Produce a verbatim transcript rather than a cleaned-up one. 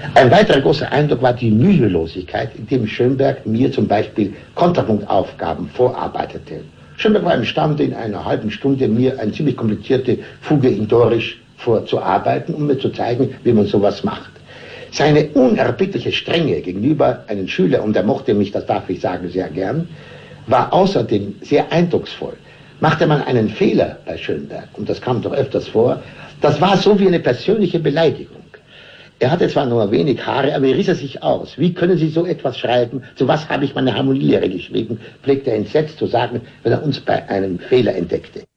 Ein weiterer großer Eindruck war die Mühelosigkeit, indem Schönberg mir zum Beispiel Kontrapunktaufgaben vorarbeitete. Schönberg war imstande, in einer halben Stunde mir eine ziemlich komplizierte Fuge in Dorisch vorzuarbeiten, um mir zu zeigen, wie man sowas macht. Seine unerbittliche Strenge gegenüber einem Schüler, und er mochte mich, das darf ich sagen, sehr gern, war außerdem sehr eindrucksvoll. Machte man einen Fehler bei Schönberg, und das kam doch öfters vor, das war so wie eine persönliche Beleidigung. Er hatte zwar nur wenig Haare, aber er riss er sich aus. Wie können Sie so etwas schreiben? Zu was habe ich meine Harmonielehre geschrieben? Pflegte er entsetzt zu sagen, wenn er uns bei einem Fehler entdeckte.